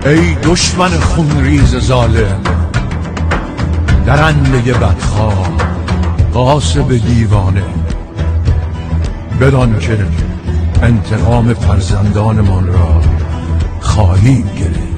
ای دشمن خونریز ظالم، درنده بدخواه، غاصب دیوانه، بدان که انتقام فرزندانمان را خواهیم گرفت.